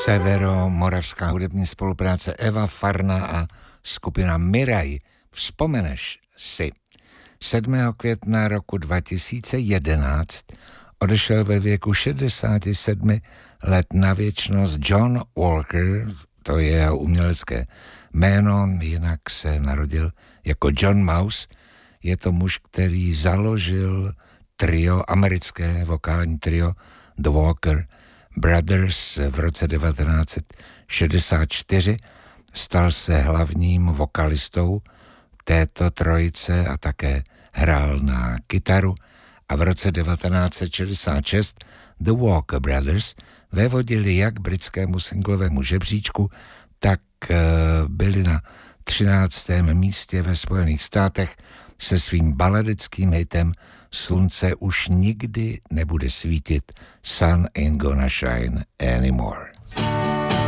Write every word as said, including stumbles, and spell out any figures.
Severomoravská hudební spolupráce Eva Farna a skupina Miraj. Vzpomeneš si. sedmého května roku dva tisíce jedenáct odešel ve věku šedesáti sedmi let na věčnost John Walker, to je jeho umělecké jméno, jinak se narodil jako John Mouse. Je to muž, který založil trio, americké vokální trio The Walker Brothers v roce devatenáct set šedesát čtyři. Stal se hlavním vokalistou této trojice a také hrál na kytaru a v roce devatenáct set šedesát šest The Walker Brothers vévodili jak britskému singlovému žebříčku, tak byli na třináctém místě ve Spojených státech se svým baladickým hitem Slunce už nikdy nebude svítit, Sun ain't gonna shine anymore.